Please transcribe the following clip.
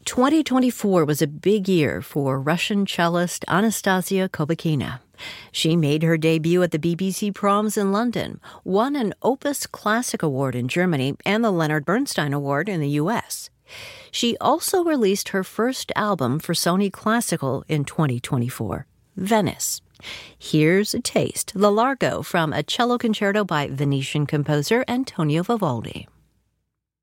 2024 was a big year for Russian cellist Anastasia Kobakina. She made her debut at the BBC Proms in London, won an Opus Classic Award in Germany and the Leonard Bernstein Award in the U.S. She also released her first album for Sony Classical in 2024, Venice. Here's a taste, the Largo from a cello concerto by Venetian composer Antonio Vivaldi.